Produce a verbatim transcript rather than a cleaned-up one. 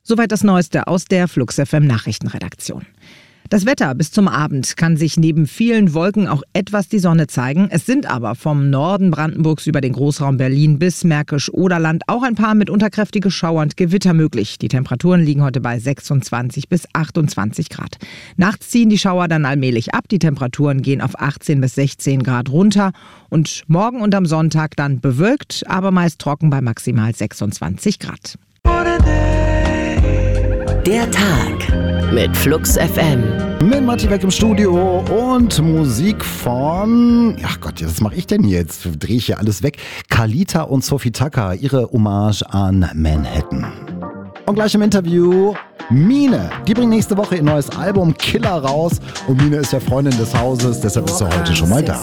Soweit das Neueste aus der Flux F M Nachrichtenredaktion. Das Wetter bis zum Abend kann sich neben vielen Wolken auch etwas die Sonne zeigen. Es sind aber vom Norden Brandenburgs über den Großraum Berlin bis Märkisch-Oderland auch ein paar mitunter kräftige Schauer und Gewitter möglich. Die Temperaturen liegen heute bei sechsundzwanzig bis achtundzwanzig Grad. Nachts ziehen die Schauer dann allmählich ab. Die Temperaturen gehen auf achtzehn bis sechzehn Grad runter. Und morgen und am Sonntag dann bewölkt, aber meist trocken bei maximal sechsundzwanzig Grad. Der Tag mit Flux F M. Mit Matti weg im Studio und Musik von, ach Gott, was mache ich denn jetzt? Drehe ich hier alles weg. Kalita und Sophie Tucker, ihre Hommage an Manhattan. Und gleich im Interview Mine. Die bringt nächste Woche ihr neues Album Killer raus. Und Mine ist ja Freundin des Hauses, deshalb ist sie heute schon mal da.